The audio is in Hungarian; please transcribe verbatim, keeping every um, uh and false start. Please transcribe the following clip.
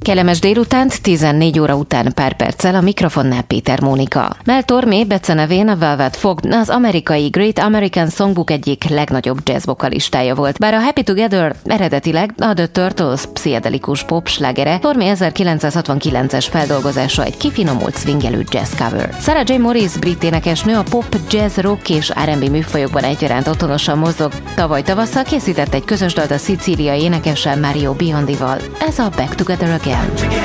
Kellemes délutánt, tizennégy óra után pár perccel a mikrofonnál Péter Mónika. Mel Tormé becenevén a Velvet Fog az amerikai Great American Songbook egyik legnagyobb jazz vokalistája volt. Bár a Happy Together eredetileg a The Turtles pszichedelikus pop slágere, Tormé ezerkilencszázhatvankilences feldolgozása egy kifinomult swingelő jazz cover. Sarah J. Morris brit énekesnő a pop, jazz, rock és er and bé műfajokban egyaránt otthonosan mozog. Tavaly tavasszal készített egy közös dalt a szicíliai énekessel Mario Biondival. Ez a Back Together Again.